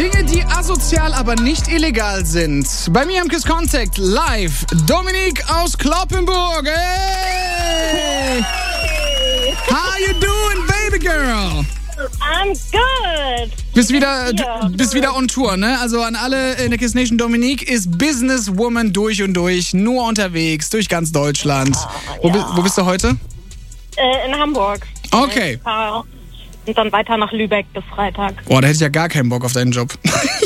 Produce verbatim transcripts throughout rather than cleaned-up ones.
Dinge, die asozial, aber nicht illegal sind. Bei mir im Kiss Contact live Dominique aus Cloppenburg. Hey! How you doing, baby girl? I'm good. Bist wieder, bist wieder on Tour, ne? Also an alle in der Kiss Nation, Dominique ist Businesswoman durch und durch, nur unterwegs, durch ganz Deutschland. Ja, wo, ja. bi- wo bist du heute? Äh, in Hamburg. Okay. Ich fahr und dann weiter nach Lübeck bis Freitag. Boah, da hätte ich ja gar keinen Bock auf deinen Job.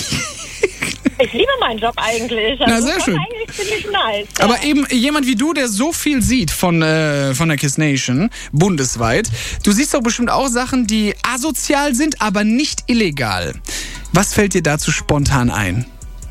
Ich liebe meinen Job eigentlich. Na, Also sehr das schön. ist eigentlich ziemlich nice. Aber eben jemand wie du, der so viel sieht von, äh, von der Kiss Nation, bundesweit. Du siehst doch bestimmt auch Sachen, die asozial sind, aber nicht illegal. Was fällt dir dazu spontan ein?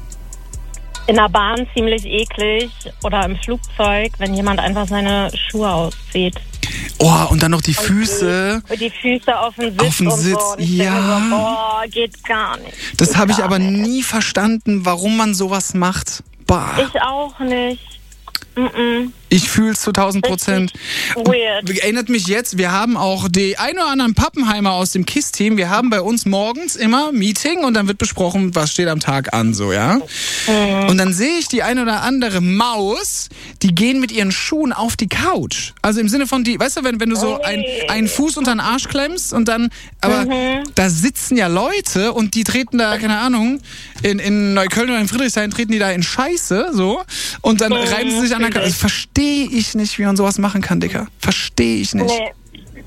In der Bahn ziemlich eklig oder im Flugzeug, wenn jemand einfach seine Schuhe auszieht. Oh, und dann noch die Füße. Und die Füße auf den Sitz Auf den und Sitz, so. Und ich ja. denke so, boah, geht gar nicht. Das Geht habe ich gar aber nicht. nie verstanden, warum man sowas macht. Bah. Ich auch nicht. Mm-mm. Ich fühle es zu tausend Prozent. Weird. Erinnert mich jetzt, wir haben auch die ein oder anderen Pappenheimer aus dem KISS-Team. Wir haben bei uns morgens immer Meeting und dann wird besprochen, was steht am Tag an, so, ja? Mhm. Und dann sehe ich die ein oder andere Maus, die gehen mit ihren Schuhen auf die Couch. Also im Sinne von, die, weißt du, wenn, wenn du so ein, einen Fuß unter den Arsch klemmst und dann, aber Mhm. da sitzen ja Leute und die treten da, keine Ahnung, in, in Neukölln oder in Friedrichshain treten die da in Scheiße, so, und dann Mhm. reiben sie sich an der Couch. Das verstehe ich nicht, wie man sowas machen kann, Dicker. Verstehe ich nicht. Nee.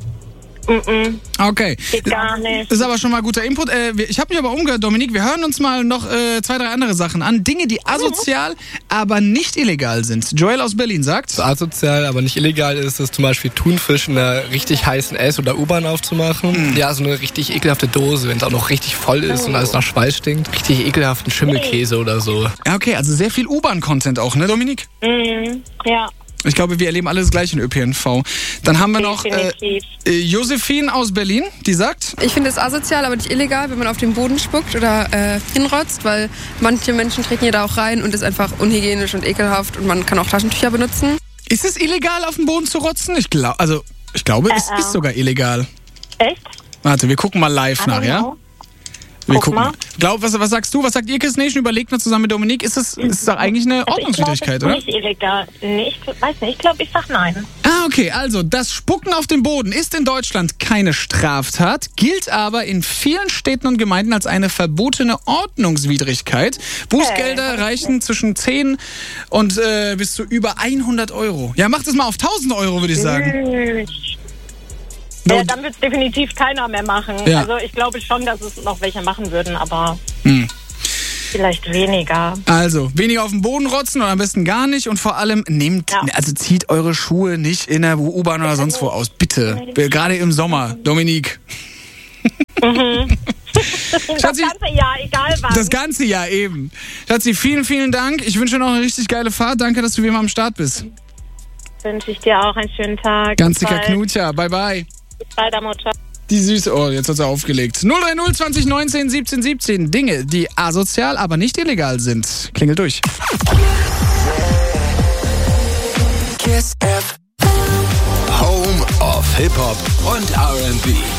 Mm-mm. Okay. Geht gar nicht. Ist aber schon mal guter Input. Äh, wir- ich habe mich aber umgehört, Dominik. Wir hören uns mal noch äh, zwei, drei andere Sachen an. Dinge, die asozial, aber nicht illegal sind. Joel aus Berlin sagt... So asozial, aber nicht illegal ist es zum Beispiel Thunfisch in einer richtig heißen S- oder U-Bahn aufzumachen. Ja, so eine richtig ekelhafte Dose, wenn es auch noch richtig voll ist und alles nach Schweiß stinkt. Richtig ekelhaften Schimmelkäse oder so. Ja, okay, also sehr viel U-Bahn-Content auch, ne, Dominik? Mhm. Ja. Ich glaube, wir erleben alles gleich in Ö P N V. Dann haben wir noch äh, Definitiv. äh, Josephine aus Berlin, die sagt... Ich finde es asozial, aber nicht illegal, wenn man auf den Boden spuckt oder äh, hinrotzt, weil manche Menschen treten hier da auch rein und ist einfach unhygienisch und ekelhaft und man kann auch Taschentücher benutzen. Ist es illegal, auf den Boden zu rotzen? Ich glaube, also, ich glaube, es Äh, äh. ist sogar illegal. Echt? Warte, wir gucken mal live I nach, don't ja? know. Wir Guck gucken mal. mal. Glaub, was, was sagst du? Was sagt ihr, Kiss Nation? Überlegt mal zusammen mit Dominik. Ist es ist doch eigentlich eine Also Ordnungswidrigkeit, ich glaub, oder? es ist nicht illegal. Nee, ich weiß nicht. Ich glaube, ich sag nein. Ah, okay. Also, das Spucken auf den Boden ist in Deutschland keine Straftat, gilt aber in vielen Städten und Gemeinden als eine verbotene Ordnungswidrigkeit. Bußgelder Hey. reichen zwischen zehn und äh, bis zu über hundert Euro. Ja, macht es mal auf tausend Euro, würde ich sagen. Hm. No, Ja, dann wird es definitiv keiner mehr machen. Ja. Also ich glaube schon, dass es noch welche machen würden, aber Hm. vielleicht weniger. Also, weniger auf den Boden rotzen oder am besten gar nicht und vor allem nehmt, Ja. also zieht eure Schuhe nicht in der U-Bahn oder sonst wo aus, bitte. Gerade im Sommer, Dominik. Das Schatzi, ganze Jahr, egal was. das ganze Jahr eben. Schatzi, vielen, vielen Dank. Ich wünsche dir noch eine richtig geile Fahrt. Danke, dass du wieder mal am Start bist. Wünsche ich dir auch einen schönen Tag. Ganz Bis dicker bald. Knutscher. Bye, bye. Bis bald, Mutter. Die Süße. Oh, jetzt hat sie aufgelegt. null drei null zwanzig neunzehn siebzehn siebzehn. Dinge, die asozial, aber nicht illegal sind. Klingelt durch. Kiss F M. Home of Hip-Hop und R and B.